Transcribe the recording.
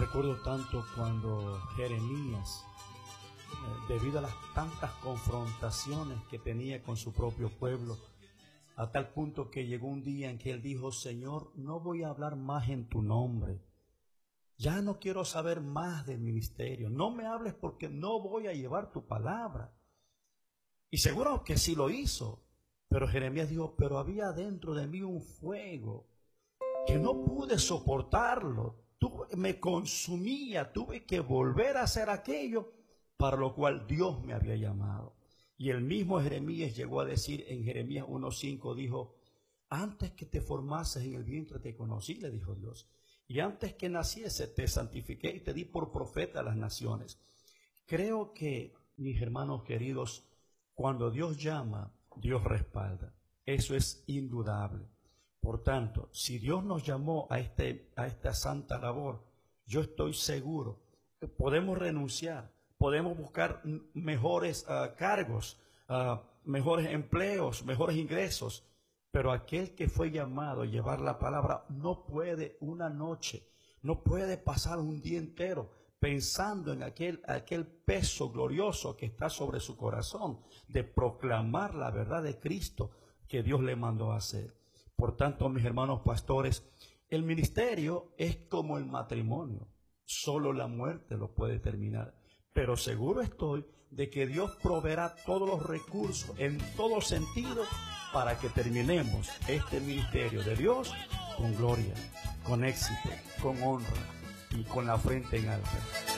Recuerdo tanto cuando Jeremías, debido a las tantas confrontaciones que tenía con su propio pueblo, a tal punto que llegó un día en que él dijo: Señor, no voy a hablar más en tu nombre, ya no quiero saber más del ministerio, no me hables porque no voy a llevar tu palabra. Y seguro que sí lo hizo, pero Jeremías dijo: pero había dentro de mí un fuego que no pude soportarlo, me consumía, tuve que volver a hacer aquello para lo cual Dios me había llamado. Y el mismo Jeremías llegó a decir en Jeremías 1:5, dijo: antes que te formases en el vientre te conocí, le dijo Dios, y antes que naciese te santifiqué y te di por profeta a las naciones. Creo que, mis hermanos queridos, cuando Dios llama, Dios respalda. Eso es indudable. Por tanto, si Dios nos llamó a esta santa labor, yo estoy seguro que podemos renunciar, podemos buscar mejores cargos, mejores empleos, mejores ingresos, pero aquel que fue llamado a llevar la palabra no puede una noche, no puede pasar un día entero pensando en aquel peso glorioso que está sobre su corazón de proclamar la verdad de Cristo que Dios le mandó a hacer. Por tanto, mis hermanos pastores, el ministerio es como el matrimonio. Solo la muerte lo puede terminar. Pero seguro estoy de que Dios proveerá todos los recursos en todo sentido para que terminemos este ministerio de Dios con gloria, con éxito, con honra y con la frente en alto.